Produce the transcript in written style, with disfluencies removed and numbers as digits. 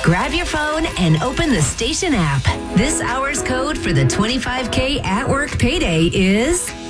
Grab your phone and open the station app. This hour's code for the 25K at work payday is